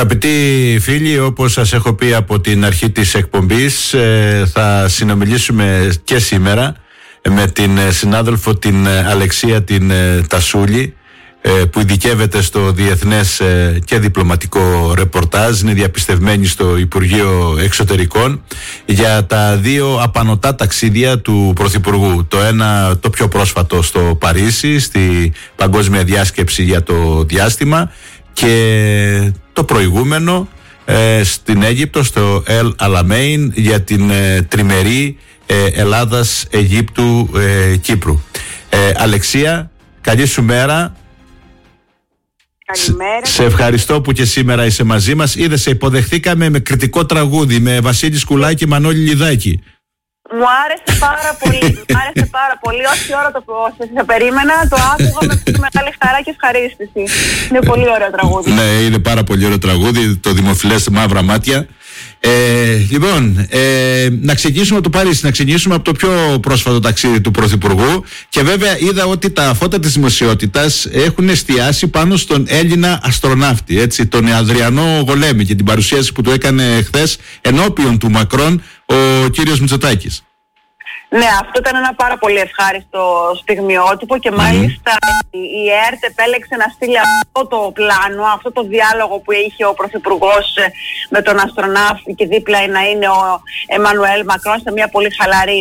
Αγαπητοί φίλοι, όπως σας έχω πει από την αρχή της εκπομπής, θα συνομιλήσουμε και σήμερα με την συνάδελφο την Αλεξία την Τασούλη, που ειδικεύεται στο διεθνές και διπλωματικό ρεπορτάζ, είναι διαπιστευμένη στο Υπουργείο Εξωτερικών, για τα δύο απανωτά ταξίδια του Πρωθυπουργού. Το ένα, το πιο πρόσφατο, στο Παρίσι, στη Παγκόσμια Διάσκεψη για το Διάστημα, και το προηγούμενο στην Αίγυπτο, στο El Alamein, για την τριμερή Ελλάδας-Αιγύπτου-Κύπρου. Αλεξία, καλή σου μέρα. Καλημέρα. Σε ευχαριστώ που και σήμερα είσαι μαζί μας. Είδες, σε υποδεχθήκαμε με κριτικό τραγούδι, με Βασίλη Σκουλάκη και Μανώλη Λιδάκη. Μου άρεσε πάρα πολύ. Όση ώρα το περίμενα, το άκουγα με μεγάλη χαρά και ευχαρίστηση. Είναι πολύ ωραίο τραγούδι. Ναι, είναι πάρα πολύ ωραίο τραγούδι, το δημοφιλές Μαύρα Μάτια. Λοιπόν, να ξεκινήσουμε από το Παρίσι, να ξεκινήσουμε από το πιο πρόσφατο ταξίδι του Πρωθυπουργού. Και βέβαια είδα ότι τα φώτα της δημοσιότητας έχουν εστιάσει πάνω στον Έλληνα αστροναύτη, έτσι, τον Αδριανό Γολέμη, και την παρουσίαση που του έκανε χθες ενώπιον του Μακρόν ο κύριος Μητσοτάκης. Ναι, αυτό ήταν ένα πάρα πολύ ευχάριστο στιγμιότυπο και μάλιστα η ΕΡΤ επέλεξε να στείλει αυτό το πλάνο, αυτό το διάλογο που είχε ο Πρωθυπουργός με τον αστροναύτη και δίπλα να είναι ο Εμμανουέλ Μακρόν, σε μια πολύ χαλαρή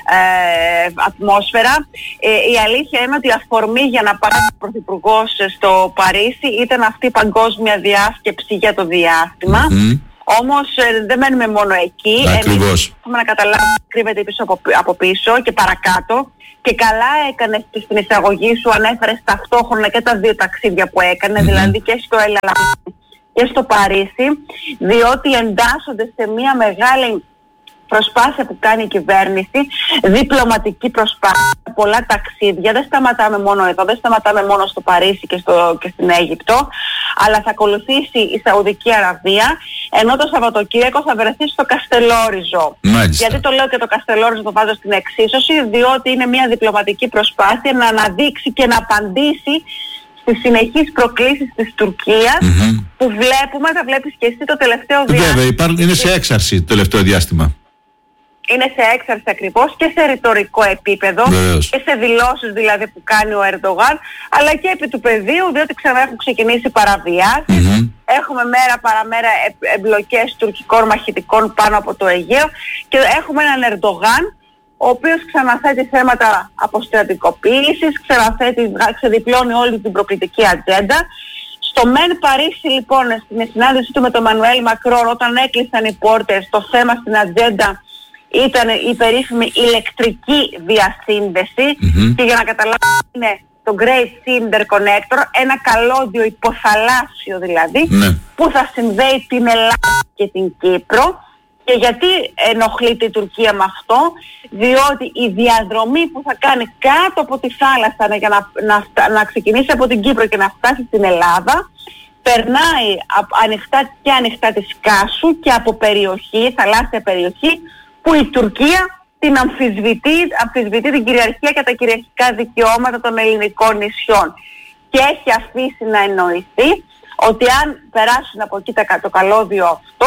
ατμόσφαιρα. Η αλήθεια είναι ότι η αφορμή για να πάει ο Πρωθυπουργός στο Παρίσι ήταν αυτή η παγκόσμια διάσκεψη για το διάστημα. Όμως δεν μένουμε μόνο εκεί. Ακριβώς. Έχουμε να καταλάβουμε τι κρύβεται από πίσω και παρακάτω. Και καλά έκανες στην εισαγωγή σου, ανέφερες ταυτόχρονα και τα δύο ταξίδια που έκανε, δηλαδή και στο El Alamein και στο Παρίσι, διότι εντάσσονται σε μια μεγάλη προσπάθεια που κάνει η κυβέρνηση, διπλωματική προσπάθεια, πολλά ταξίδια. Δεν σταματάμε μόνο εδώ, δεν σταματάμε μόνο στο Παρίσι και στην Αίγυπτο, αλλά θα ακολουθήσει η Σαουδική Αραβία, ενώ το Σαββατοκύριακο θα βρεθεί στο Καστελόριζο. Μάλιστα. Γιατί το λέω και το Καστελόριζο το βάζω στην εξίσωση, διότι είναι μια διπλωματική προσπάθεια να αναδείξει και να απαντήσει στις συνεχείς προκλήσεις της Τουρκίας, που βλέπουμε, θα βλέπεις και εσύ το τελευταίο διάστημα. Βέβαια, είναι σε έξαρση το τελευταίο διάστημα. Είναι σε έξαρση ακριβώς και σε ρητορικό επίπεδο. Βεβαίως. Και σε δηλώσεις δηλαδή που κάνει ο Ερντογάν, αλλά και επί του πεδίου, διότι ξανά έχουν ξεκινήσει παραβιάσεις. Έχουμε μέρα παραμέρα εμπλοκές τουρκικών μαχητικών πάνω από το Αιγαίο και έχουμε έναν Ερντογάν ο οποίος ξαναθέτει θέματα αποστρατικοποίησης, ξεδιπλώνει όλη την προκλητική ατζέντα. Στο ΜΕΝ Παρίσι λοιπόν, στην συνάντησή του με τον Μανουέλ Μακρόν, όταν έκλεισαν οι πόρτες, το θέμα στην ατζέντα ήταν η περίφημη ηλεκτρική διασύνδεση, και για να καταλάβουμε είναι το Great Sea Interconnector, ένα καλώδιο υποθαλάσσιο δηλαδή, που θα συνδέει την Ελλάδα και την Κύπρο. Και γιατί ενοχλείται η Τουρκία με αυτό? Διότι η διαδρομή που θα κάνει κάτω από τη θάλασσα για να ξεκινήσει από την Κύπρο και να φτάσει στην Ελλάδα, περνάει ανοιχτά της Κάσου και από θαλάσσια περιοχή, που η Τουρκία την αμφισβητεί την κυριαρχία και τα κυριαρχικά δικαιώματα των ελληνικών νησιών. Και έχει αφήσει να εννοηθεί ότι αν περάσουν από εκεί το καλώδιο αυτό,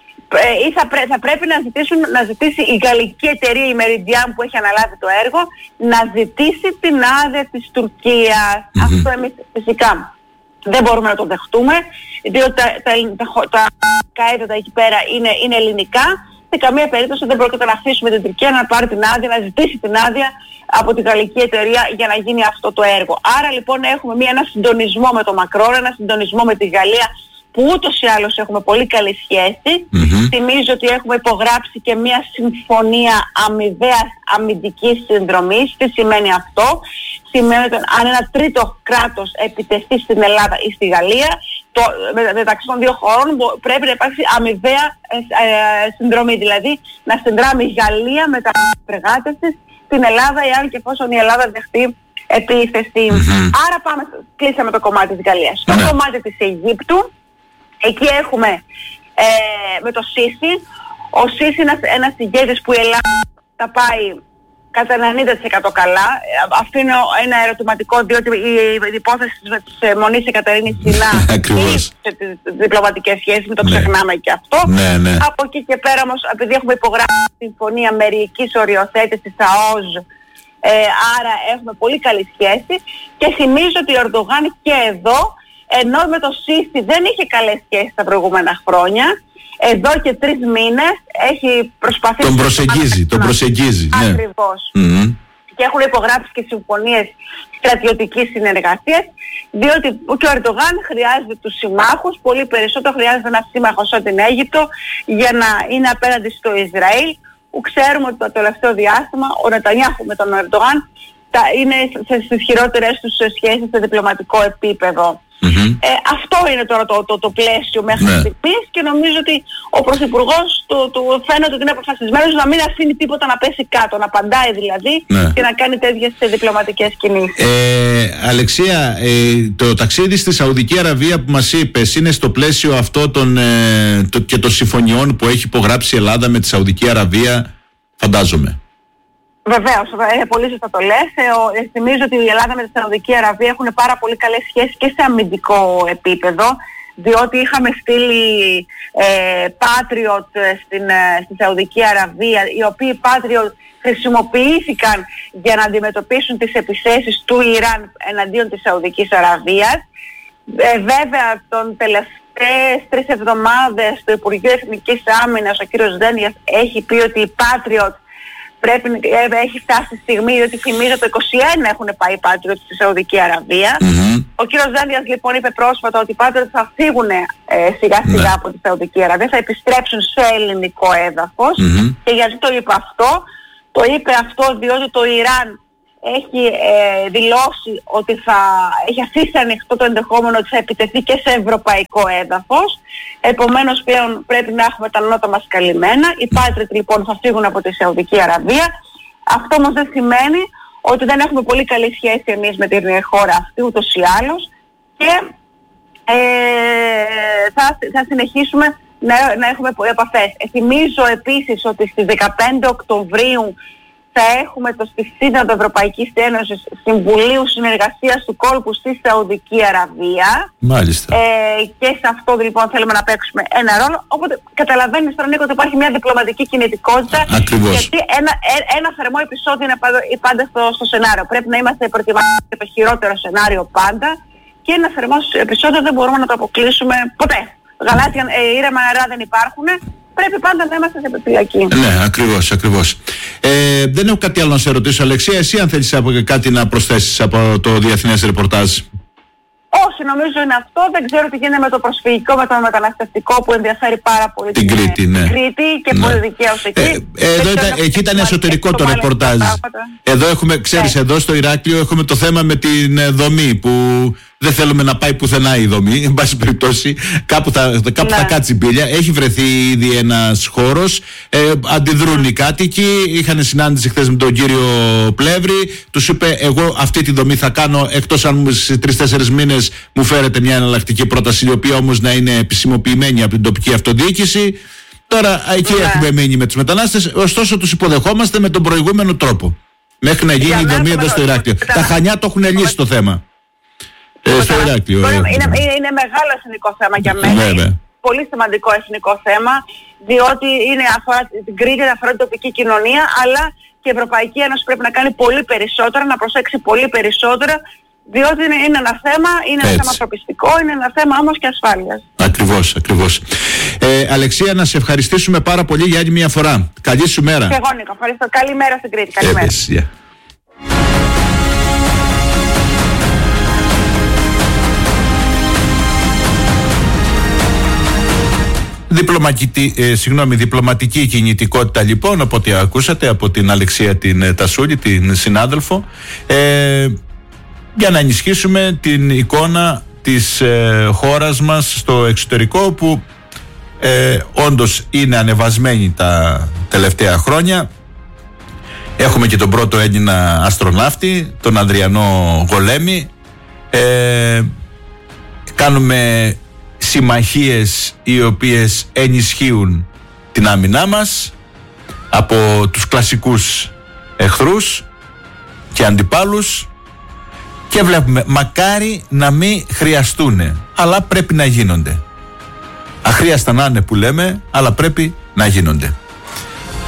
ή θα πρέπει να ζητήσει η γαλλική εταιρεία, η Meridian, που έχει αναλάβει το έργο, να ζητήσει την άδεια της Τουρκίας. Αυτό εμείς φυσικά δεν μπορούμε να το δεχτούμε, διότι τα έδωτα εκεί πέρα είναι ελληνικά. Σε καμία περίπτωση δεν πρόκειται να αφήσουμε την Τουρκία να πάρει την άδεια, να ζητήσει την άδεια από την γαλλική εταιρεία για να γίνει αυτό το έργο. Άρα λοιπόν έχουμε ένα συντονισμό με τον Μακρόν, ένα συντονισμό με τη Γαλλία, που ούτως ή άλλως έχουμε πολύ καλή σχέση. Θυμίζω ότι έχουμε υπογράψει και μια συμφωνία αμοιβαίας αμυντικής συνδρομής. Τι σημαίνει αυτό? Σημαίνει ότι αν ένα τρίτο κράτος επιτεθεί στην Ελλάδα ή στη Γαλλία, μεταξύ των δύο χωρών πρέπει να υπάρξει αμοιβαία συνδρομή. Δηλαδή να συνδράμει η Γαλλία με τα εργάτες της στην Ελλάδα, εάν και εφόσον η Ελλάδα δεχτεί επίθεση. Άρα κλείσαμε το κομμάτι της Γαλλίας. Στο κομμάτι της Αιγύπτου, εκεί έχουμε με το Σίση. Ο Σίση είναι ένας ηγέτης που η Ελλάδα τα πάει κατά 90% καλά. Αφήνω ένα ερωτηματικό, διότι η υπόθεση της Μονής Εκατερίνης Σινά Ακριβώς. σε τις διπλωματικές σχέσεις, μην το ξεχνάμε και αυτό. Ναι. Από εκεί και πέρα όμως, επειδή έχουμε υπογράψει τη συμφωνία μερικής οριοθέτησης της ΑΟΖ, άρα έχουμε πολύ καλή σχέση, και θυμίζω ότι ο Ερντογάν και εδώ, ενώ με το Σίσι δεν είχε καλές σχέσεις τα προηγούμενα χρόνια, εδώ και 3 μήνες έχει προσπαθήσει... Τον προσεγγίζει. Ναι. Ακριβώς. Και έχουν υπογράψει και συμφωνίες στρατιωτικής συνεργασίας, διότι και ο Ερντογάν χρειάζεται τους συμμάχους, πολύ περισσότερο χρειάζεται ένα σύμμαχο σαν την Αίγυπτο για να είναι απέναντι στο Ισραήλ, που ξέρουμε ότι το τελευταίο διάστημα ο Νετανιάχου με τον Ερντογάν είναι στις χειρότερες τους σχέσεις σε διπλωματικό επίπεδο. Αυτό είναι τώρα το πλαίσιο μέχρι στιγμής, και νομίζω ότι ο Πρωθυπουργός του φαίνεται ότι είναι αποφασισμένος να μην αφήνει τίποτα να πέσει κάτω, να απαντάει δηλαδή και να κάνει τέτοιες διπλωματικές κινήσεις. Αλεξία, το ταξίδι στη Σαουδική Αραβία που μας είπες είναι στο πλαίσιο αυτό και των συμφωνιών που έχει υπογράψει η Ελλάδα με τη Σαουδική Αραβία, φαντάζομαι. Βεβαίως, πολύ σωστά το λες. Θυμίζω ότι η Ελλάδα με τη Σαουδική Αραβία έχουν πάρα πολύ καλές σχέσεις και σε αμυντικό επίπεδο, διότι είχαμε στείλει Patriot στη Σαουδική Αραβία, οι οποίοι Patriot χρησιμοποιήθηκαν για να αντιμετωπίσουν τις επιθέσεις του Ιράν εναντίον της Σαουδικής Αραβίας. Βέβαια, τον τελευταίες 3 εβδομάδες το Υπουργείο Εθνικής Άμυνας, ο κύριος Δένδιας, έχει πει ότι οι Patriot έχει φτάσει στη στιγμή, διότι θυμίζω το 21 έχουν πάει οι Patriot στη Σαουδική Αραβία. Ο κύριος Δένδιας λοιπόν είπε πρόσφατα ότι οι Patriot θα φύγουν σιγά σιγά από τη Σαουδική Αραβία, θα επιστρέψουν σε ελληνικό έδαφος. Και γιατί το είπε αυτό? Το είπε αυτό διότι το Ιράν έχει δηλώσει ότι έχει αφήσει ανοιχτό το ενδεχόμενο ότι θα επιτεθεί και σε ευρωπαϊκό έδαφος. Επομένως πλέον πρέπει να έχουμε τα νότα μας καλυμμένα. Οι Patriot λοιπόν θα φύγουν από τη Σαουδική Αραβία. Αυτό όμως δεν σημαίνει ότι δεν έχουμε πολύ καλή σχέση εμείς με την χώρα αυτή ούτως ή άλλως, και θα συνεχίσουμε να έχουμε επαφές. Θυμίζω επίσης ότι στις 15 Οκτωβρίου θα έχουμε στη Σύνοδο Ευρωπαϊκής Ένωσης Συμβουλίου Συνεργασίας του Κόλπου στη Σαουδική Αραβία. Μάλιστα. Και σε αυτό λοιπόν θέλουμε να παίξουμε ένα ρόλο. Οπότε καταλαβαίνεις τώρα, Νίκο, ότι υπάρχει μια διπλωματική κινητικότητα. Ακριβώς. Γιατί ένα θερμό επεισόδιο είναι πάντα στο σενάριο. Πρέπει να είμαστε προετοιμασμένοι για το χειρότερο σενάριο πάντα. Και ένα θερμό επεισόδιο δεν μπορούμε να το αποκλείσουμε ποτέ. Γαλάζια ήρεμα νερά δεν υπάρχουν. Πρέπει πάντα να είμαστε σε επιφυλακή. Ναι, ακριβώς. Δεν έχω κάτι άλλο να σε ρωτήσω, Αλεξία. Εσύ αν θέλεις κάτι να προσθέσεις από το διεθνές ρεπορτάζ? Όχι, νομίζω είναι αυτό. Δεν ξέρω τι γίνεται με το προσφυγικό, με το μεταναστευτικό που ενδιαφέρει πάρα πολύ την Κρήτη, Κρήτη και πολύ δικαίως εκεί. Εκεί ήταν εσωτερικό το ρεπορτάζ. Εδώ έχουμε, ξέρεις, εδώ στο Ηράκλειο έχουμε το θέμα με την δομή που δεν θέλουμε να πάει πουθενά η δομή. Εν πάση περιπτώσει, κάπου θα κάτσει μπίλια. Έχει βρεθεί ήδη ένας χώρος. Αντιδρούν οι κάτοικοι. Είχαν συνάντηση χθες με τον κύριο Πλεύρη. Τους είπε: εγώ αυτή τη δομή θα κάνω, εκτός αν σε 3-4 μήνες μου φέρετε μια εναλλακτική πρόταση, η οποία όμως να είναι επισημοποιημένη από την τοπική αυτοδιοίκηση. Τώρα εκεί έχουμε μείνει με τους μετανάστες. Ωστόσο, τους υποδεχόμαστε με τον προηγούμενο τρόπο. Μέχρι να γίνει η δομή εδώ στο Ηράκλειο. Τα Χανιά το έχουν λύσει το θέμα. Στο Ηράκλειο. Είναι μεγάλο εθνικό θέμα για μένα. Πολύ σημαντικό εθνικό θέμα, διότι αφορά την Κρήτη, αφορά την τοπική κοινωνία, αλλά και η Ευρωπαϊκή Ένωση πρέπει να κάνει πολύ περισσότερα, να προσέξει πολύ περισσότερα, διότι είναι ένα θέμα, είναι ένα θέμα ανθρωπιστικό, είναι ένα θέμα όμως και ασφάλειας. Ακριβώς. Αλεξία, να σε ευχαριστήσουμε πάρα πολύ για άλλη μια φορά. Καλή σου μέρα. Και εγώ, Νίκο, ευχαριστώ. Καλή μέρα στην Κρήτη. Καλημέρα. Διπλωματική κινητικότητα λοιπόν, από ό,τι ακούσατε από την Αλεξία την Τασούλη, την συνάδελφο, για να ενισχύσουμε την εικόνα της χώρας μας στο εξωτερικό, που όντως είναι ανεβασμένη τα τελευταία χρόνια. Έχουμε και τον πρώτο Έλληνα αστροναύτη, τον Ανδριανό Γολέμη. Κάνουμε συμμαχίες οι οποίες ενισχύουν την άμυνά μας, από τους κλασικούς εχθρούς και αντιπάλους και βλέπουμε μακάρι να μην χρειαστούνε, αλλά πρέπει να γίνονται. Αχρίαστα να είναι που λέμε, αλλά πρέπει να γίνονται.